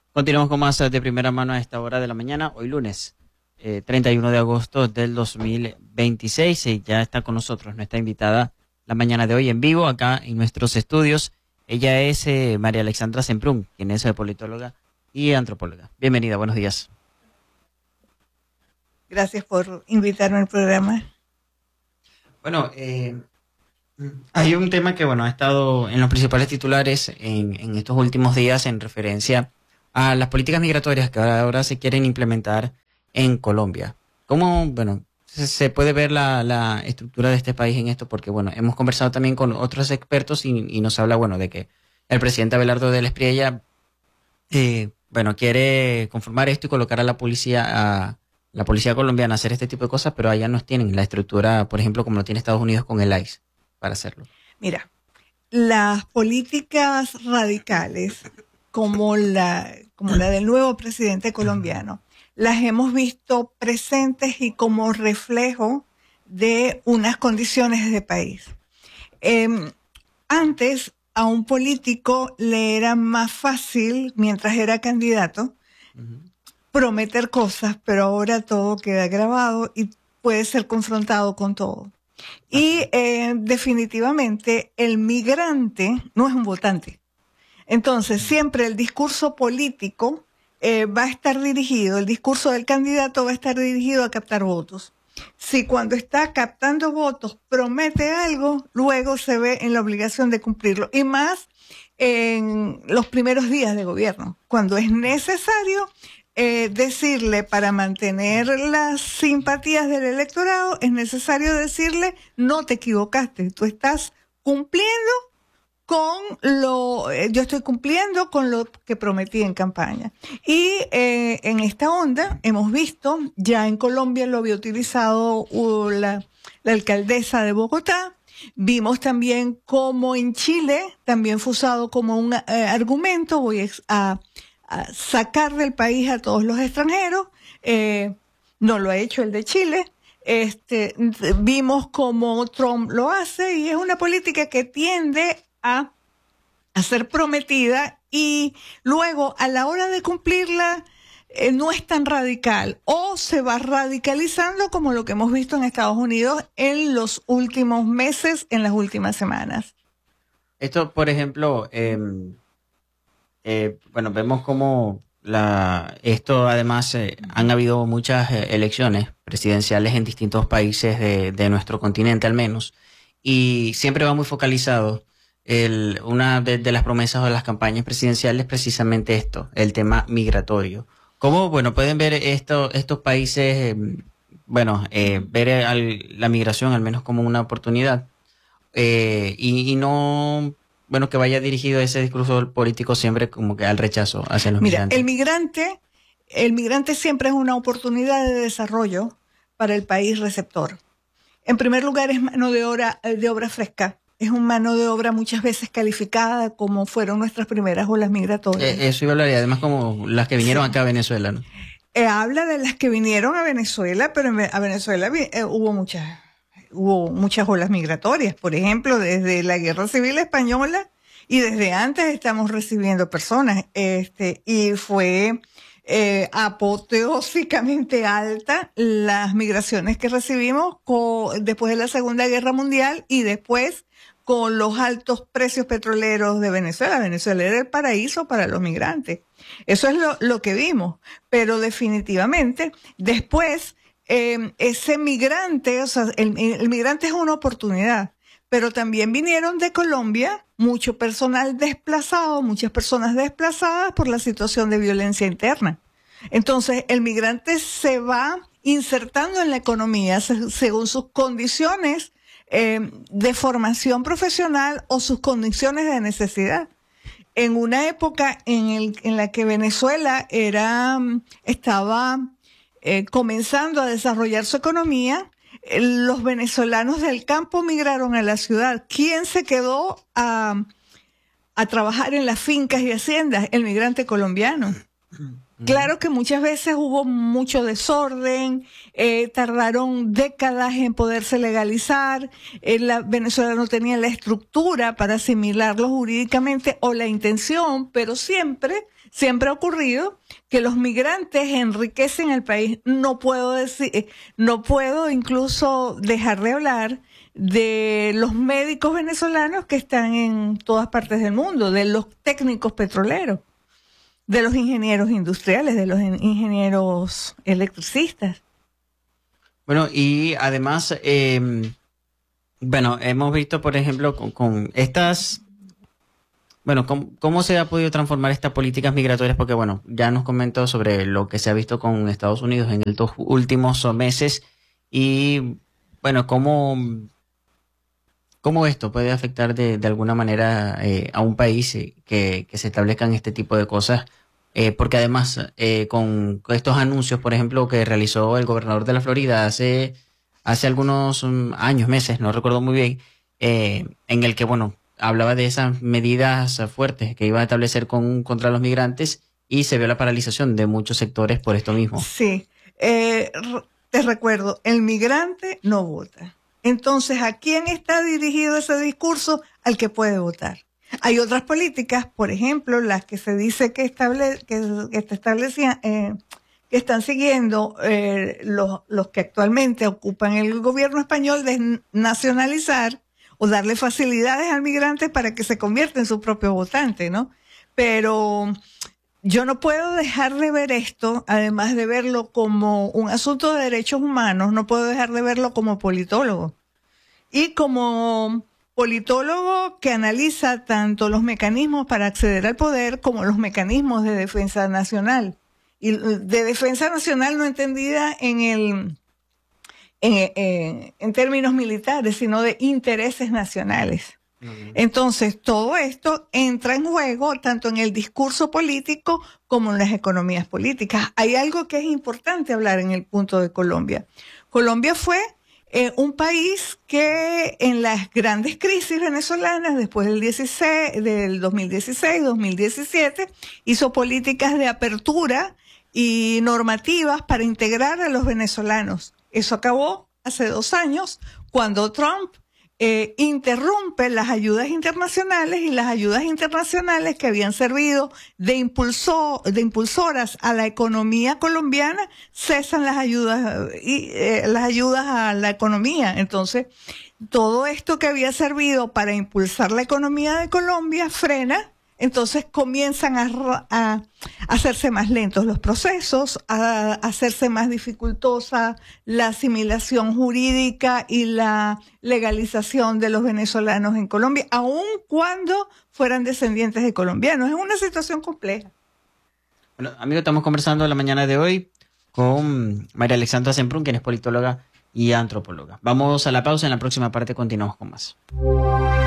Continuamos con más de primera mano a esta hora de la mañana, hoy lunes 31 de agosto del 2026. Y ya está con nosotros nuestra invitada la mañana de hoy en vivo acá en nuestros estudios. Ella es María Alexandra Semprún, quien es politóloga y antropóloga. Bienvenida, buenos días. Gracias por invitarme al programa. Bueno, hay un tema que ha estado en los principales titulares en estos últimos días en referencia a las políticas migratorias que ahora se quieren implementar en Colombia. ¿Cómo, se puede ver la estructura de este país en esto? Porque, hemos conversado también con otros expertos y nos habla, de que el presidente Abelardo del Espriella, quiere conformar esto y colocar a la policía colombiana a hacer este tipo de cosas, pero allá no tienen la estructura, por ejemplo, como lo tiene Estados Unidos con el ICE para hacerlo. Mira, las políticas radicales como la del nuevo presidente colombiano, las hemos visto presentes y como reflejo de unas condiciones de país. Antes a un político le era más fácil, mientras era candidato, prometer cosas, pero ahora todo queda grabado y puede ser confrontado con todo. Y definitivamente el migrante no es un votante. Entonces siempre el discurso político va a estar dirigido, el discurso del candidato va a estar dirigido a captar votos. Si cuando está captando votos promete algo, luego se ve en la obligación de cumplirlo. Y más en los primeros días de gobierno, cuando es necesario decirle, para mantener las simpatías del electorado, es necesario decirle, no te equivocaste, tú estás cumpliendo yo estoy cumpliendo con lo que prometí en campaña. Y en esta onda hemos visto, ya en Colombia lo había utilizado la alcaldesa de Bogotá, vimos también como en Chile también fue usado como un argumento, voy a sacar del país a todos los extranjeros, no lo ha hecho el de Chile. Vimos como Trump lo hace y es una política que tiende a ser prometida y luego a la hora de cumplirla no es tan radical o se va radicalizando como lo que hemos visto en Estados Unidos en los últimos meses, en las últimas semanas. Esto, por ejemplo, vemos como esto además han habido muchas elecciones presidenciales en distintos países de nuestro continente al menos, y siempre va muy focalizado una de las promesas o de las campañas presidenciales precisamente esto, el tema migratorio. ¿Cómo, pueden ver estos países, ver la migración al menos como una oportunidad y no, que vaya dirigido ese discurso político siempre como que al rechazo hacia los migrantes? El migrante siempre es una oportunidad de desarrollo para el país receptor. En primer lugar, es mano de obra fresca. Es una mano de obra muchas veces calificada, como fueron nuestras primeras olas migratorias. Eso iba a hablar, y además como las que vinieron acá a Venezuela, ¿no? Habla de las que vinieron a Venezuela, pero a Venezuela hubo muchas olas migratorias. Por ejemplo, desde la Guerra Civil Española y desde antes estamos recibiendo personas. Y fue apoteósicamente alta las migraciones que recibimos después de la Segunda Guerra Mundial y después con los altos precios petroleros de Venezuela. Venezuela era el paraíso para los migrantes. Eso es lo que vimos. Pero definitivamente, después, ese migrante, el migrante es una oportunidad. Pero también vinieron de Colombia mucho personal desplazado, muchas personas desplazadas por la situación de violencia interna. Entonces, el migrante se va insertando en la economía según sus condiciones de formación profesional o sus condiciones de necesidad. En una época en la que Venezuela estaba comenzando a desarrollar su economía, los venezolanos del campo migraron a la ciudad. ¿Quién se quedó a trabajar en las fincas y haciendas? El migrante colombiano. Claro que muchas veces hubo mucho desorden, tardaron décadas en poderse legalizar, Venezuela no tenía la estructura para asimilarlo jurídicamente o la intención, pero siempre ha ocurrido que los migrantes enriquecen el país. No puedo incluso dejar de hablar de los médicos venezolanos que están en todas partes del mundo, de los técnicos petroleros, de los ingenieros industriales, de los ingenieros electricistas. Bueno, y además, bueno, hemos visto, por ejemplo, con estas, bueno, cómo se ha podido transformar estas políticas migratorias, porque bueno, ya nos comentó sobre lo que se ha visto con Estados Unidos en estos últimos meses y bueno, cómo esto puede afectar de alguna manera a un país que se establezcan este tipo de cosas. Porque además, con estos anuncios, por ejemplo, que realizó el gobernador de la Florida hace algunos años, meses, no recuerdo muy bien, en el que, bueno, hablaba de esas medidas fuertes que iba a establecer contra los migrantes y se vio la paralización de muchos sectores por esto mismo. Sí, te recuerdo, el migrante no vota. Entonces, ¿a quién está dirigido ese discurso? Al que puede votar. Hay otras políticas, por ejemplo, las que se dice que están siguiendo los que actualmente ocupan el gobierno español, de nacionalizar o darle facilidades al migrante para que se convierta en su propio votante, ¿no? Pero yo no puedo dejar de ver esto, además de verlo como un asunto de derechos humanos, no puedo dejar de verlo como politólogo. Y como politólogo que analiza tanto los mecanismos para acceder al poder como los mecanismos de defensa nacional. Y de defensa nacional no entendida en términos militares, sino de intereses nacionales. Entonces, todo esto entra en juego tanto en el discurso político como en las economías políticas. Hay algo que es importante hablar en el punto de Colombia. Colombia fue un país que en las grandes crisis venezolanas, después del 2016, 2017, hizo políticas de apertura y normativas para integrar a los venezolanos. Eso acabó hace 2 años, cuando Trump interrumpe las ayudas internacionales, y las ayudas internacionales que habían servido de impulsoras a la economía colombiana, cesan las ayudas a la economía. Entonces, todo esto que había servido para impulsar la economía de Colombia frena. Entonces comienzan a hacerse más lentos los procesos, a hacerse más dificultosa la asimilación jurídica y la legalización de los venezolanos en Colombia, aun cuando fueran descendientes de colombianos. Es una situación compleja. Bueno, amigos, estamos conversando la mañana de hoy con María Alexandra Semprún, quien es politóloga y antropóloga. Vamos a la pausa, en la próxima parte continuamos con más.